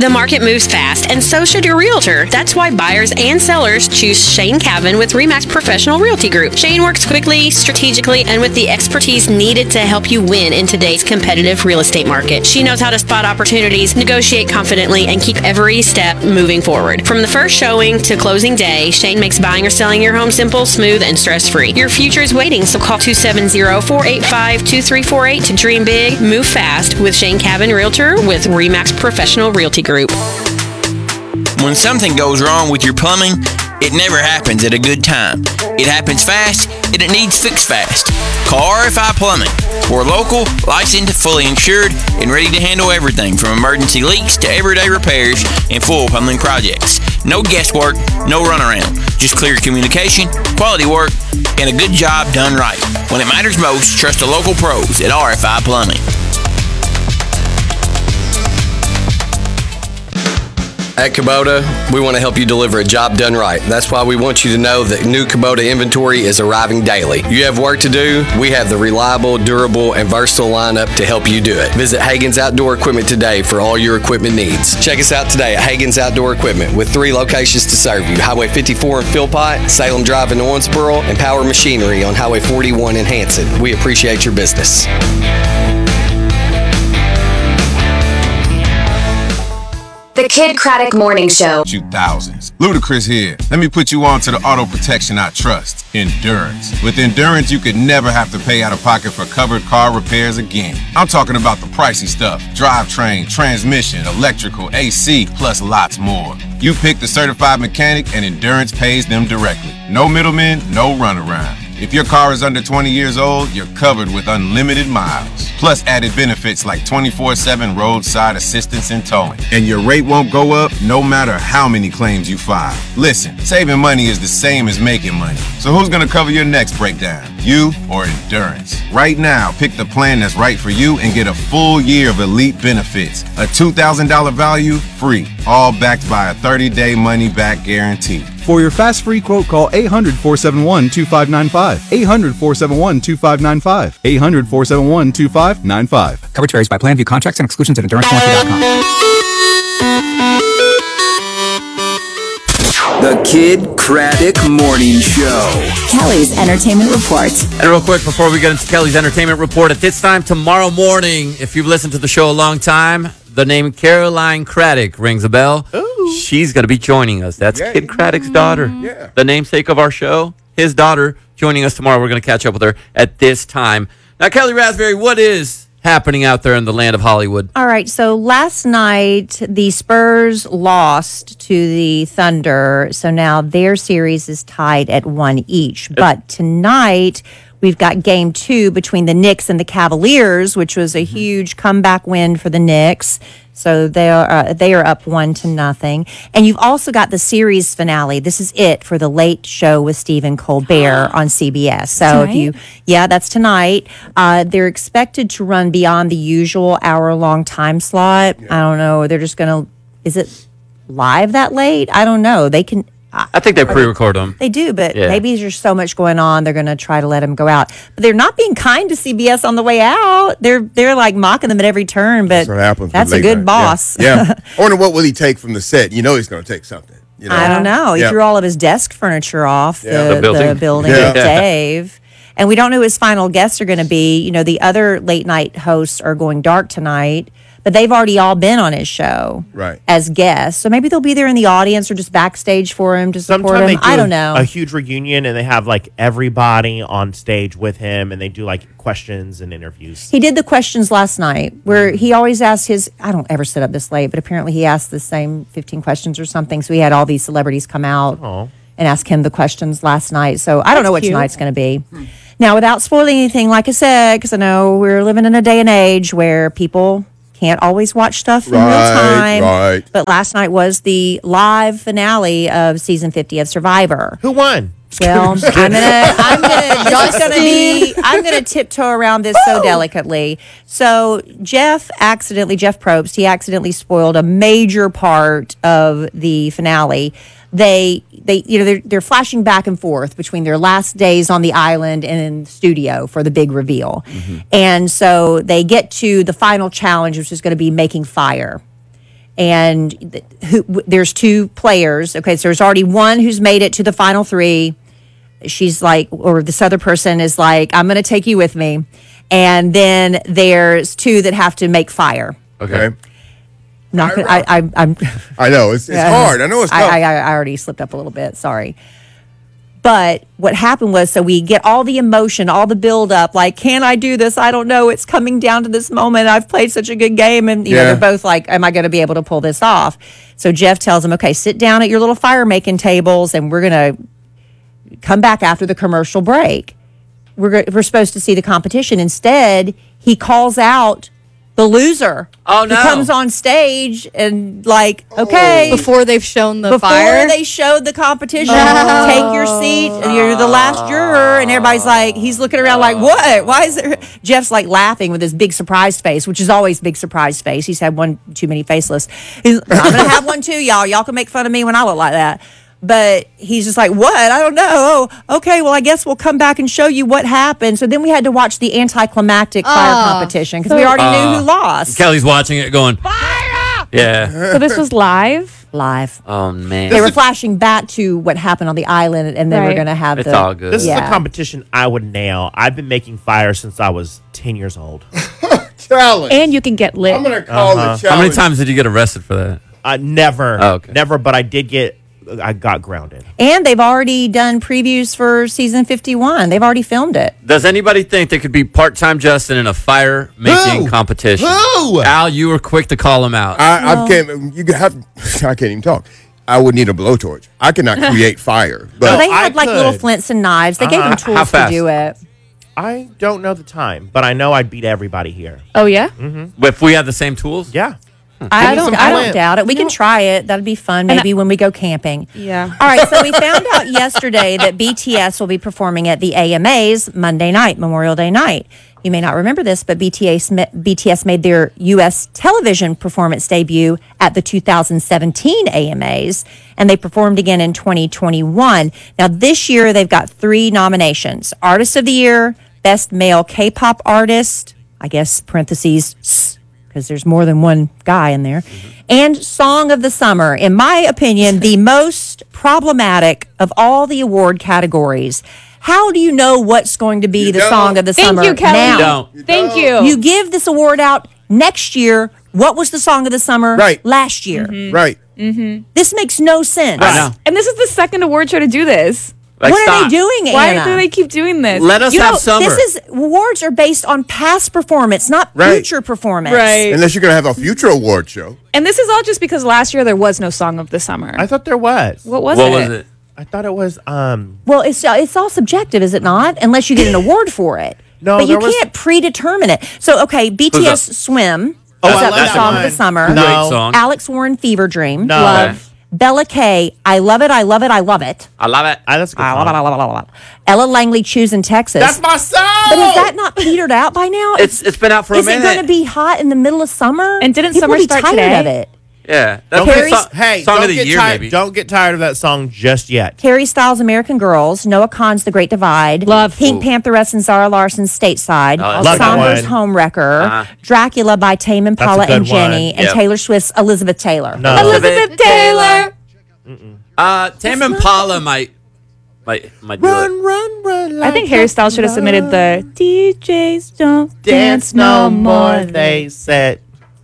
The market moves fast, and so should your realtor. That's why buyers and sellers choose Shane Cavan with RE/MAX Professional Realty Group. Shane works quickly, strategically, and with the expertise needed to help you win in today's competitive real estate market. She knows how to spot opportunities, negotiate confidently, and keep every step moving forward. From the first showing to closing day, Shane makes buying or selling your home simple, smooth, and stress-free. Your future is waiting, so call 270-485-2348 to dream big, move fast with Shane Cavan Realtor with RE/MAX Professional Realty Group. When something goes wrong with your plumbing, it never happens at a good time. It happens fast, and it needs fixed fast. Call RFI Plumbing. We're local, licensed, fully insured, and ready to handle everything from emergency leaks to everyday repairs and full plumbing projects. No guesswork, no runaround. Just clear communication, quality work, and a good job done right. When it matters most, trust the local pros at RFI Plumbing. At Kubota, we want to help you deliver a job done right. That's why we want you to know that new Kubota inventory is arriving daily. You have work to do, we have the reliable, durable, and versatile lineup to help you do it. Visit Hagen's Outdoor Equipment today for all your equipment needs. Check us out today at Hagen's Outdoor Equipment with 3 locations to serve you. Highway 54 in Philpott, Salem Drive in Owensboro, and Power Machinery on Highway 41 in Hanson. We appreciate your business. The Kid Craddock Morning Show. 2000s. Ludacris here. Let me put you on to the auto protection I trust. Endurance. With Endurance, you could never have to pay out of pocket for covered car repairs again. I'm talking about the pricey stuff. Drivetrain, transmission, electrical, AC, plus lots more. You pick the certified mechanic and Endurance pays them directly. No middlemen, no runaround. If your car is under 20 years old, you're covered with unlimited miles. Plus added benefits like 24/7 roadside assistance and towing. And your rate won't go up no matter how many claims you file. Listen, saving money is the same as making money. So who's gonna cover your next breakdown? You or Endurance? Right now, pick the plan that's right for you and get a full year of elite benefits. A $2,000 value, free. All backed by a 30-day money-back guarantee. For your fast free quote, call 800-471-2595. 800-471-2595. 800-471-2595. Coverage varies by plan. View contracts and exclusions at EnduranceWarranty.com. The Kid Craddock Morning Show. Kelly's Entertainment Report. And real quick, before we get into Kelly's Entertainment Report, at this time tomorrow morning, if you've listened to the show a long time, the name Caroline Craddock rings a bell. Ooh. She's going to be joining us. That's Kid Craddock's daughter. Yeah. The namesake of our show, his daughter, joining us tomorrow. We're going to catch up with her at this time. Now, Kelly Raspberry, what is happening out there in the land of Hollywood? All right, so last night the Spurs lost to the Thunder, so now their series is tied at 1 each. But tonight we've got game 2 between the Knicks and the Cavaliers, which was a huge comeback win for the Knicks. So they are up 1-0. And you've also got the series finale. This is it for the Late Show with Stephen Colbert on CBS. So that's tonight. They're expected to run beyond the usual hour-long time slot. I don't know. They're just going to, is it live that late? I don't know. They can. I think they pre-record them. They do, but maybe there's so much going on, they're going to try to let them go out. But they're not being kind to CBS on the way out. They're like mocking them at every turn, but that's a good boss. Yeah. I wonder what will he take from the set. You know he's going to take something. You know? I don't know. He threw all of his desk furniture off the building with Dave. And we don't know who his final guests are going to be. You know, the other late night hosts are going dark tonight. But they've already all been on his show as guests. So maybe they'll be there in the audience or just backstage for him to support him. I don't know. A huge reunion, and they have like everybody on stage with him, and they do like questions and interviews. He did the questions last night where he always asked his, I don't ever sit up this late, but apparently he asked the same 15 questions or something. So he had all these celebrities come out and ask him the questions last night. So I don't know what tonight's going to be. Now, without spoiling anything, like I said, because I know we're living in a day and age where people can't always watch stuff in real time. Right. But last night was the live finale of season 50 of Survivor. Who won? Well, I'm gonna tiptoe around this so delicately. So Jeff Probst, he accidentally spoiled a major part of the finale. They're flashing back and forth between their last days on the island and in the studio for the big reveal. And so they get to the final challenge, which is going to be making fire. and there's two players. Okay, so there's already one who's made it to the final three. She's like, or this other person is like, I'm going to take you with me. And then there's two that have to make fire. Okay. I'm I know it's hard. I know it's tough. I already slipped up a little bit. Sorry. But what happened was, so we get all the emotion, all the build up, like, can I do this? I don't know. It's coming down to this moment. I've played such a good game. And, you know, they're both like, am I going to be able to pull this off? So Jeff tells them, okay, sit down at your little fire making tables and we're going to come back after the commercial break. We're supposed to see the competition. Instead, he calls out the loser. Oh, no. He comes on stage and like, okay. Before they've shown the Before fire? they showed the competition, take your seat. And you're the last juror. And everybody's like, he's looking around like, what? Why is there? Jeff's like laughing with his big surprised face, which is always big surprised face. He's had one too many faceless. I'm going to have one too, y'all. Y'all can make fun of me when I look like that. But he's just like, what? I don't know. Oh, okay, well, I guess we'll come back and show you what happened. So then we had to watch the anticlimactic fire competition because we already knew who lost. Kelly's watching it going, fire! Yeah. So this was live? Live. Oh, man. They were flashing back to what happened on the island, and they were going to have It's all good. This is a competition I would nail. I've been making fire since I was 10 years old. Challenge. And you can get lit. I'm going to call it challenge. How many times did you get arrested for that? Never. Oh, okay. Never, but I got grounded. And they've already done previews for season 51. They've already filmed it. Does anybody think there could be part-time Justin in a fire-making competition? Who? Al, you were quick to call him out. I can't even talk. I would need a blowtorch. I cannot create fire. But Well, they had like little flints and knives. They gave them How tools to fast? do it. I don't know the time, but I know I'd beat everybody here. Oh, yeah? Mm-hmm. If we had the same tools? Yeah. I don't doubt it. We can try it. That'd be fun maybe when we go camping. Yeah. All right, so we found out yesterday that BTS will be performing at the AMAs Monday night, Memorial Day night. You may not remember this, but BTS made their U.S. television performance debut at the 2017 AMAs, and they performed again in 2021. Now, this year, they've got 3 nominations. Artist of the Year, Best Male K-Pop Artist, I guess, parentheses, because there's more than one guy in there, and Song of the Summer. In my opinion, the most problematic of all the award categories. How do you know what's going to be the Song of the Summer Thank you, Kelly. now? Thank you. You give this award out next year. What was the Song of the Summer last year? Right. Mm-hmm. This makes no sense. I know. And this is the second award show to do this. Like, what are stop. they doing, Why Anna? do they keep doing this? Let us have summer. This is awards are based on past performance, not future performance. Right. Unless you're going to have a future award show. And this is all just because last year there was no Song of the Summer. I thought there was. What was it? I thought it was. Well, it's all subjective, is it not? Unless you get an award for it. No, but you there was- can't predetermine it. So, okay, BTS Swim. Oh, is I up love the that Song of one. the Summer. No. Great song. Alex Warren Fever Dream. No. Love. Bella K. I love it. I love it. I love it. I love it. That's a good I song. love it. I love it. I love it. Ella Langley Choosing Texas. That's my song. But is that not petered out by now? It's been out for a Is it minute. going to be hot in the middle of summer? And didn't People summer be start tired today? of it. Yeah. That's Don't the get, hey, song don't of the get year, tired. maybe. Don't get tired of that song just yet. Harry Styles' American Girls, Noah Kahan's The Great Divide, Love. Pink Pantheress and Zara Larson's Stateside, Oh, Love that Somber's one. Homewrecker, Dracula by Tame Impala That's a good and Jenny, one. and Yep. Taylor Swift's Elizabeth Taylor. No. Elizabeth Taylor. Tame Impala might do it. Run. I think Harry Styles should have submitted the DJs don't dance no more. They said.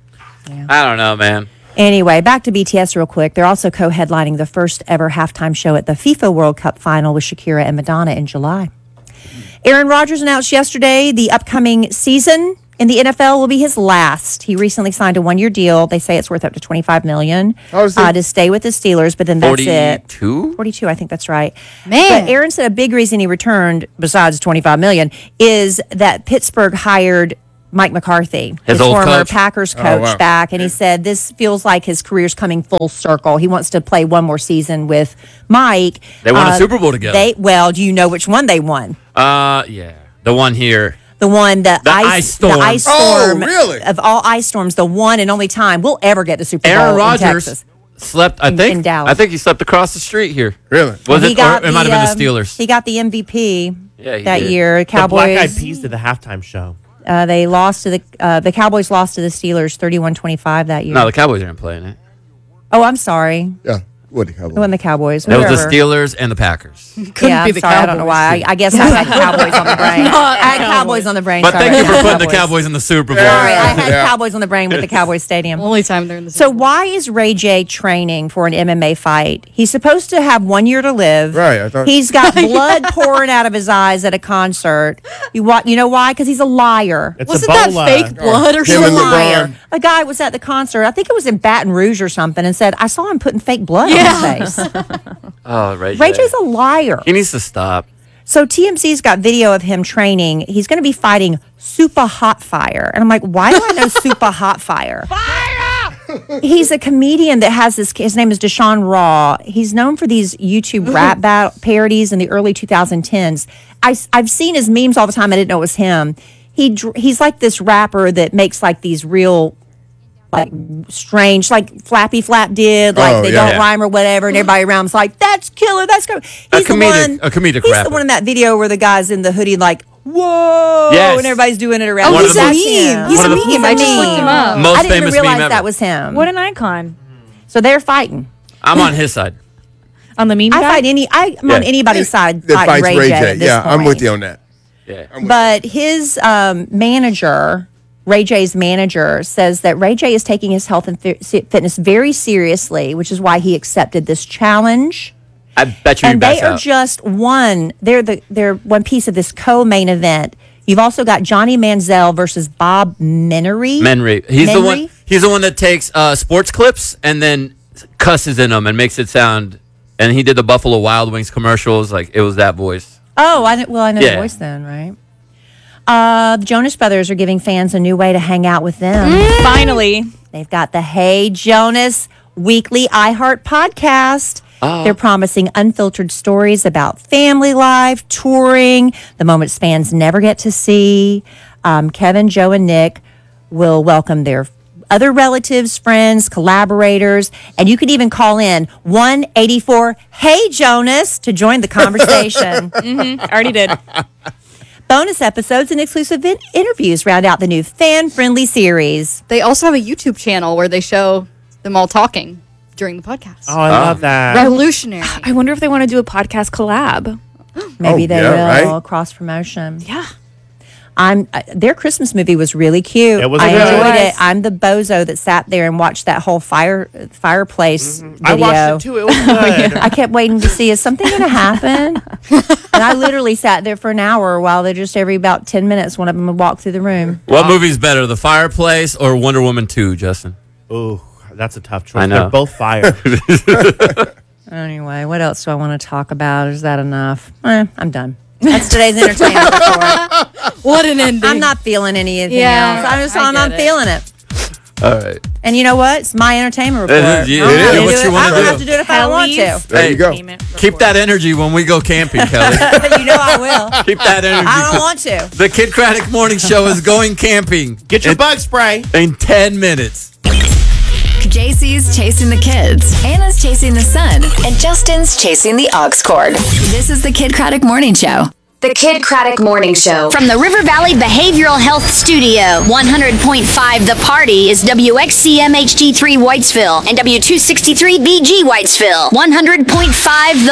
I don't know, man. Anyway, back to BTS real quick. They're also co-headlining the first ever halftime show at the FIFA World Cup final with Shakira and Madonna in July. Aaron Rodgers announced yesterday the upcoming season in the NFL will be his last. He recently signed a 1-year deal. They say it's worth up to $25 million to stay with the Steelers, but then that's it. 42, I think that's right. Man. But Aaron said a big reason he returned, besides $25 million, is that Pittsburgh hired Mike McCarthy, His his old former coach? Packers coach, wow. back. And he said this feels like his career's coming full circle. He wants to play one more season with Mike. They won a Super Bowl together. Well, do you know which one they won? Yeah. The one here. The one, the Ice Storm. The ice Oh, storm. really? Of all ice storms, the one and only time we'll ever get the Super Bowl Aaron in Rodgers Texas. slept, I think. in Dallas. I think he slept across the street here. Really? Was He it? got Or it might have been the the, Steelers. He got the MVP Yeah, he that did. year. The Black Eyed Cowboys. Peas did the halftime show. They lost to the Cowboys lost to the Steelers 31-25 that year. No, the Cowboys aren't playing it. Oh, I'm sorry. Yeah. What the Cowboys? It wasn't the Cowboys. That was whoever. the Steelers and the Packers. Yeah, I'm sorry. I don't know why. I guess I had Cowboys on the brain. I had Cowboys on the brain. But Sorry. thank you for putting the Cowboys in the Super Bowl. Sorry, I had Cowboys on the brain with the Cowboys Stadium. Only time they're in the So why is Ray J training for an MMA fight? He's supposed to have 1 year to live. Right. I thought He's got blood pouring out of his eyes at a concert. You know why? Because he's a liar. It's Wasn't Ebola. that fake blood or He's a Him and liar. LeBron. A guy was at the concert. I think it was in Baton Rouge or something, and said, "I saw him putting fake blood on his face." Oh, Ray J. Ray J's a liar. He needs to stop. So TMC's got video of him training. He's going to be fighting Super Hot Fire. And I'm like, why do I know Super Hot Fire? He's a comedian that has this, his name is Deshaun Raw. He's known for these YouTube rap parodies in the early 2010s. I've seen his memes all the time. I didn't know it was him. He's like this rapper that makes like these real, like strange, like Flappy Flap did, like they don't rhyme or whatever, and everybody around is like, "That's killer, that's killer." He's a comedic He's rapper. the one in that video where the guy's in the hoodie, like, "Whoa!" Yes. and everybody's doing it around. Oh, One he's of a the meme. most- He's one a of the- meme. I just looked him up. Most I didn't famous even realize meme ever. that was him. What an icon. So they're fighting. I'm on his side. On the meme I guy? fight I'm on anybody's side that fighting fights Ray J. at this Yeah, I'm point. with you on that. Yeah. But his manager, Ray J's manager, says that Ray J is taking his health and fitness very seriously, which is why he accepted this challenge. I bet you he And they backs are out. just one. They're one piece of this co-main event. You've also got Johnny Manziel versus Bob Menery. He's the one. He's the one that takes sports clips and then cusses in them and makes it sound. And he did the Buffalo Wild Wings commercials. Like it was that voice. Oh, I know the Yeah. voice then, right? The Jonas Brothers are giving fans a new way to hang out with them. Finally. They've got the Hey Jonas weekly iHeart podcast. They're promising unfiltered stories about family life, touring, the moments fans never get to see. Kevin, Joe, and Nick will welcome their other relatives, friends, collaborators, and you could even call in 1-84 Hey Jonas to join the conversation. Already did. Bonus episodes and exclusive interviews round out the new fan-friendly series. They also have a YouTube channel where they show them all talking during the podcast. Oh, I love that. Revolutionary. I wonder if they want to do a podcast collab. Maybe they will. right? Cross promotion. Yeah. Their Christmas movie was really cute. It was I good. enjoyed It it. was. I'm the bozo that sat there and watched that whole fireplace video. I watched it too. It was good. I kept waiting to see, is something going to happen? And I literally sat there for an hour while they just every about 10 minutes, one of them would walk through the room. What movie's better, The Fireplace or Wonder Woman 2, Justin? Ooh, that's a tough choice. I know. They're both fire. Anyway, what else do I want to talk about? Is that enough? I'm done. That's today's entertainment report. What an ending. I'm not feeling anything Yeah, else. I'm I not get it. feeling it. All right. And you know what? It's my entertainment report. It is. I don't have to What do you it. wanna I don't do. have to do it if I don't want to. There you go. Keep that energy when we go camping, Kelly. You know I will. Keep that energy. I don't want to. The Kid Craddock Morning Show is going camping. Get your bug spray. In 10 minutes. JC's chasing the kids, Anna's chasing the sun, and Justin's chasing the aux cord. This is the Kid Craddock Morning Show. The Kid Craddock Morning Show. From the River Valley Behavioral Health Studio, 100.5 The Party is WXCM HD3 Whitesville and W263BG Whitesville. 100.5 The